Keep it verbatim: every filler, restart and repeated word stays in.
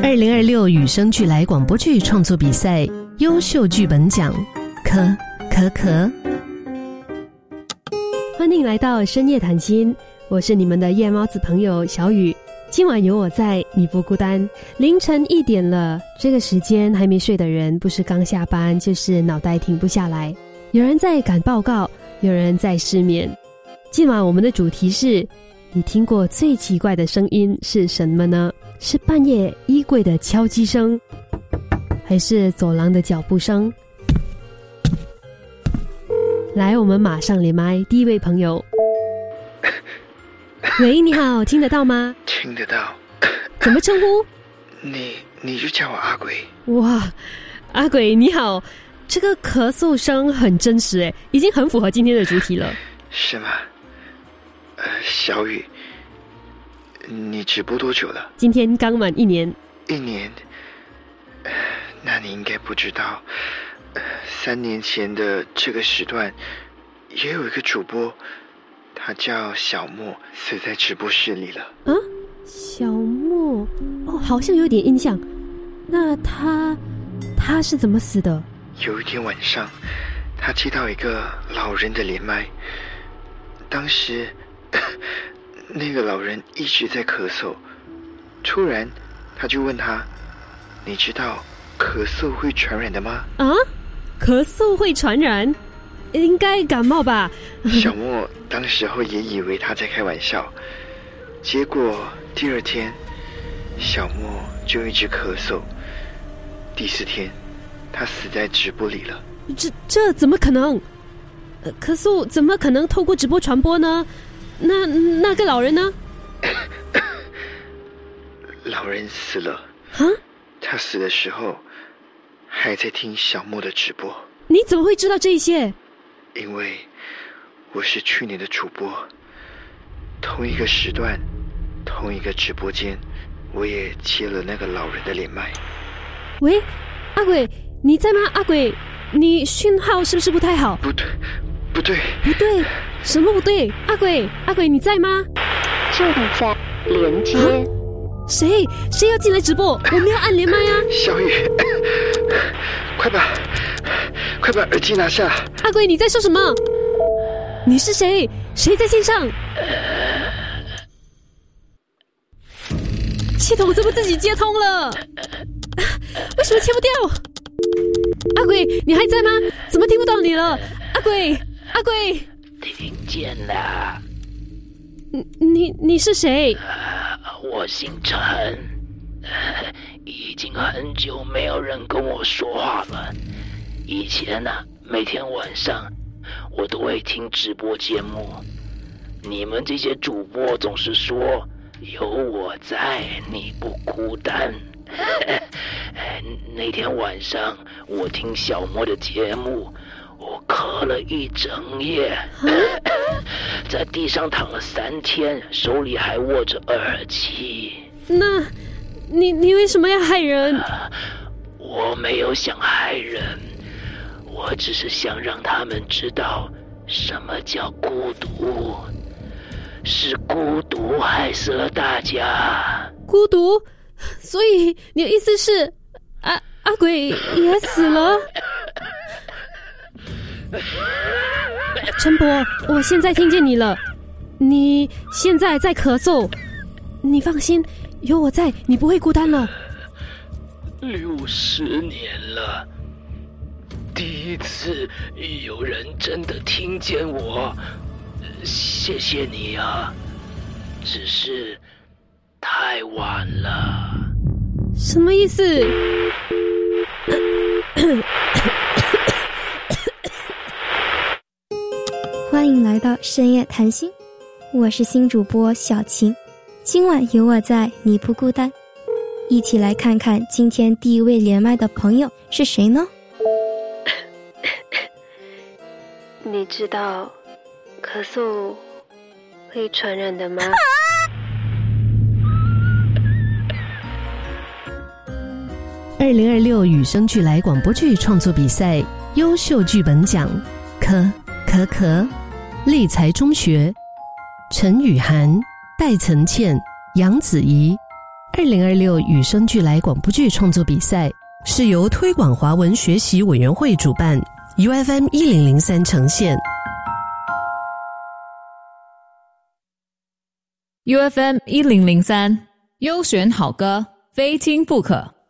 二零二六有声剧来广播剧创作比赛优秀剧本奖，可可可。欢迎来到深夜谈心，我是你们的夜猫子朋友小雨。今晚有我在，你不孤单。凌晨一点了，这个时间还没睡的人，不是刚下班，就是脑袋停不下来。有人在赶报告，有人在失眠。今晚我们的主题是：你听过最奇怪的声音是什么呢？是半夜衣柜的敲击声，还是走廊的脚步声？来，我们马上连麦第一位朋友。喂，你好，听得到吗？ 听得到。 怎么称呼？ 你你就叫我阿鬼。 哇，阿鬼你好，这个咳嗽声很真实诶，已经很符合今天的主题了。 是吗？呃，小雨，你直播多久了？ 今天刚满一年。 一年？呃、那你应该不知道，呃，三年前的这个时段，也有一个主播，他叫小莫，死在直播室里了。 啊，小莫，哦，好像有点印象。那他，他是怎么死的？ 有一天晚上，他接到一个老人的连麦，当时那个老人一直在咳嗽，突然他就问他：你知道咳嗽会传染的吗？ 啊，咳嗽会传染？应该感冒吧。 小莫当时候也以为他在开玩笑，结果第二天小莫就一直咳嗽，第四天他死在直播里了。 这这怎么可能？呃，咳嗽怎么可能透过直播传播呢？那那个老人呢？ 老人死了。 啊？ 他死的时候还在听小莫的直播。 你怎么会知道这些？ 因为我是去年的主播，同一个时段同一个直播间，我也接了那个老人的连麦。 喂，阿鬼你在吗？阿鬼，你讯号是不是不太好？ 不对不对不对，什么不对？阿鬼阿鬼你在吗？ 正在连接。 啊，谁谁要进来直播？我们要按连麦啊！ 小雨，快把快把耳机拿下！ 阿鬼你在说什么？你是谁？谁在线上？系统怎么自己接通了？为什么切不掉？阿鬼你还在吗？怎么听不到你了？阿鬼阿鬼， 听见了。 你你你是谁？ 呃、我姓陈，呃，已经很久没有人跟我说话了。以前啊，每天晚上我都会听直播节目，你们这些主播总是说有我在你不孤单。那天晚上我听小莫的节目，我咳了一整夜，在地上躺了三天，手里还握着耳机。 那你你为什么要害人？ 呃、我没有想害人，我只是想让他们知道什么叫孤独，是孤独害死了大家。 孤独？所以你的意思是阿阿鬼也死了？陈伯，我现在听见你了，你现在在咳嗽，你放心，有我在，你不会孤单了。 六十年了，第一次有人真的听见我，谢谢你啊，只是太晚了。 什么意思？ 欢迎来到深夜谈心，我是新主播小晴，今晚有我在，你不孤单。一起来看看今天第一位连麦的朋友是谁呢？ 你知道咳嗽会传染的吗？ 二零二六有声剧来广播剧创作比赛优秀剧本奖，可可可，立才中学，陈雨涵、戴岑倩、杨子怡， 二零二六与生俱来广播剧创作比赛是由推广华文学习委员会主办， U F M 一零零三呈现。 U F M 一零零三，优选好歌，非听不可。